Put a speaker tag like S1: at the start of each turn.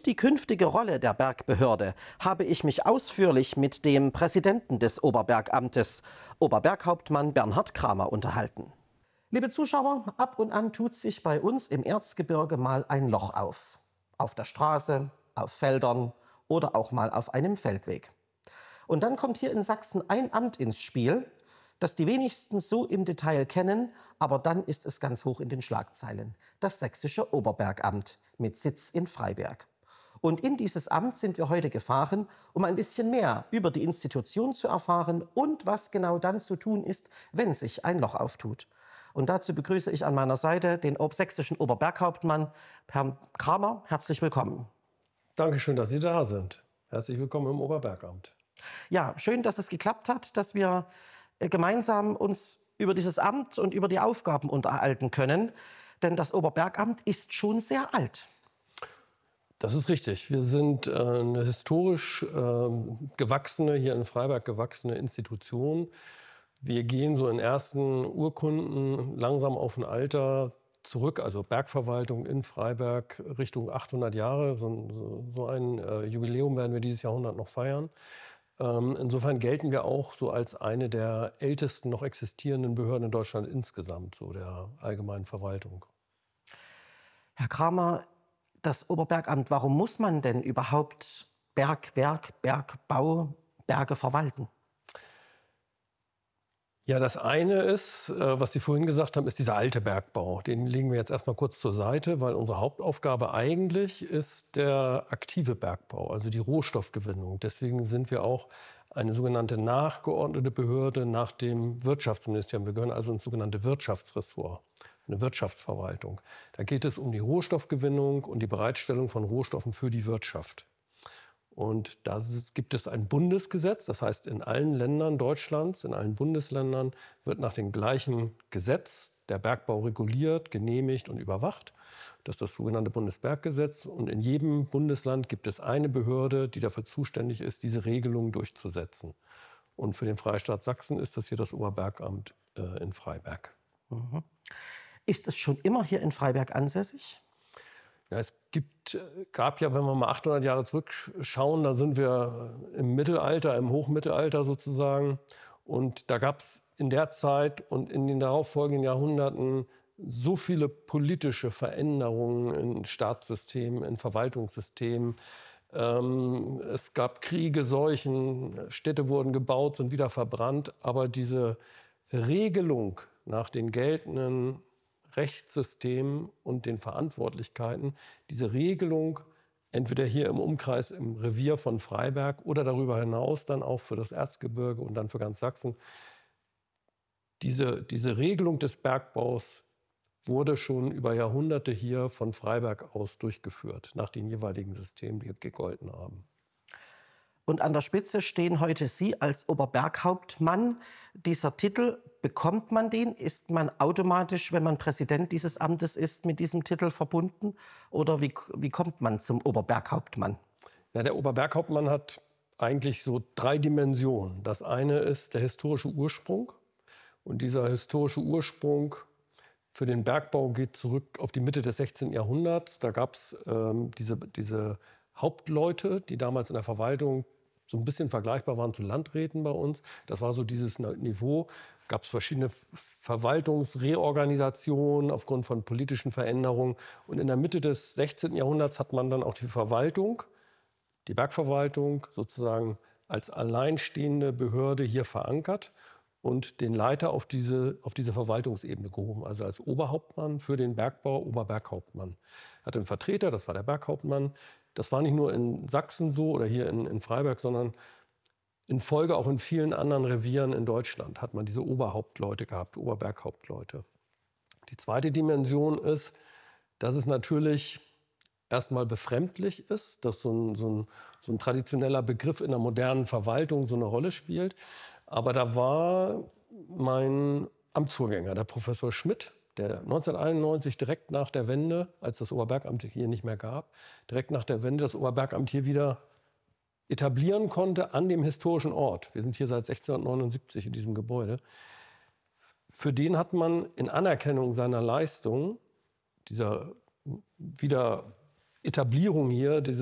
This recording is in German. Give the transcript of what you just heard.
S1: und die künftige Rolle der Bergbehörde habe ich mich ausführlich mit dem Präsidenten des Oberbergamtes, Oberberghauptmann Bernhard Kramer, unterhalten. Liebe Zuschauer, ab und an tut sich bei uns im Erzgebirge mal ein Loch auf. Auf der Straße, auf Feldern oder auch mal auf einem Feldweg. Und dann kommt hier in Sachsen ein Amt ins Spiel, das die wenigsten so im Detail kennen, aber dann ist es ganz hoch in den Schlagzeilen. Das Sächsische Oberbergamt mit Sitz in Freiberg. Und in dieses Amt sind wir heute gefahren, um ein bisschen mehr über die Institution zu erfahren und was genau dann zu tun ist, wenn sich ein Loch auftut. Und dazu begrüße ich an meiner Seite den sächsischen Oberberghauptmann, Herrn Kramer. Herzlich willkommen.
S2: Dankeschön, dass Sie da sind. Herzlich willkommen im Oberbergamt.
S1: Ja, schön, dass es geklappt hat, dass wir gemeinsam uns über dieses Amt und über die Aufgaben unterhalten können. Denn das Oberbergamt ist schon sehr alt.
S2: Das ist richtig. Wir sind eine historisch gewachsene, hier in Freiberg gewachsene Institution. Wir gehen so in ersten Urkunden langsam auf ein Alter zurück, also Bergverwaltung in Freiberg Richtung 800 Jahre. So ein Jubiläum werden wir dieses Jahrhundert noch feiern. Insofern gelten wir auch so als eine der ältesten noch existierenden Behörden in Deutschland insgesamt, so der allgemeinen Verwaltung.
S1: Herr Kramer, das Oberbergamt, warum muss man denn überhaupt Bergwerk, Bergbau, Berge verwalten?
S2: Ja, das eine ist, was Sie vorhin gesagt haben, ist dieser alte Bergbau. Den legen wir jetzt erstmal kurz zur Seite, weil unsere Hauptaufgabe eigentlich ist der aktive Bergbau, also die Rohstoffgewinnung. Deswegen sind wir auch eine sogenannte nachgeordnete Behörde nach dem Wirtschaftsministerium. Wir gehören also ins sogenannte Wirtschaftsressort, eine Wirtschaftsverwaltung. Da geht es um die Rohstoffgewinnung und die Bereitstellung von Rohstoffen für die Wirtschaft. Und da gibt es ein Bundesgesetz, das heißt, in allen Ländern Deutschlands, in allen Bundesländern wird nach dem gleichen Gesetz der Bergbau reguliert, genehmigt und überwacht. Das ist das sogenannte Bundesberggesetz. Und in jedem Bundesland gibt es eine Behörde, die dafür zuständig ist, diese Regelung durchzusetzen. Und für den Freistaat Sachsen ist das hier das Oberbergamt in Freiberg.
S1: Mhm. Ist es schon immer hier in Freiberg ansässig?
S2: Ja, gab ja, wenn wir mal 800 Jahre zurückschauen, da sind wir im Mittelalter, im Hochmittelalter sozusagen. Und da gab es in der Zeit und in den darauffolgenden Jahrhunderten so viele politische Veränderungen in Staatssystemen, in Verwaltungssystemen. Es gab Kriege, Seuchen, Städte wurden gebaut, sind wieder verbrannt. Aber diese Regelung nach den geltenden Rechtssystem und den Verantwortlichkeiten, diese Regelung entweder hier im Umkreis, im Revier von Freiberg oder darüber hinaus dann auch für das Erzgebirge und dann für ganz Sachsen. Diese Regelung des Bergbaus wurde schon über Jahrhunderte hier von Freiberg aus durchgeführt, nach den jeweiligen Systemen, die gegolten haben.
S1: Und an der Spitze stehen heute Sie als Oberberghauptmann. Dieser Titel, bekommt man den? Ist man automatisch, wenn man Präsident dieses Amtes ist, mit diesem Titel verbunden? Oder wie kommt man zum Oberberghauptmann?
S2: Ja, der Oberberghauptmann hat eigentlich so 3 Dimensionen. Das eine ist der historische Ursprung. Und dieser historische Ursprung für den Bergbau geht zurück auf die Mitte des 16. Jahrhunderts. Da gab es diese Hauptleute, die damals in der Verwaltung so ein bisschen vergleichbar waren zu Landräten bei uns. Das war so dieses Niveau. Gab es verschiedene Verwaltungsreorganisationen aufgrund von politischen Veränderungen. Und in der Mitte des 16. Jahrhunderts hat man dann auch die Verwaltung, die Bergverwaltung sozusagen als alleinstehende Behörde hier verankert und den Leiter auf diese Verwaltungsebene gehoben, also als Oberhauptmann für den Bergbau, Oberberghauptmann. Hatte einen Vertreter, das war der Berghauptmann. Das war nicht nur in Sachsen so oder hier in Freiberg, sondern in Folge auch in vielen anderen Revieren in Deutschland hat man diese Oberhauptleute gehabt, Oberberghauptleute. Die zweite Dimension ist, dass es natürlich erstmal befremdlich ist, dass so ein traditioneller Begriff in der modernen Verwaltung so eine Rolle spielt. Aber da war mein Amtsvorgänger, der Professor Schmidt, der 1991 direkt nach der Wende, als das Oberbergamt hier nicht mehr gab, direkt nach der Wende das Oberbergamt hier wieder etablieren konnte an dem historischen Ort. Wir sind hier seit 1679 in diesem Gebäude. Für den hat man in Anerkennung seiner Leistung, dieser Wiederetablierung hier,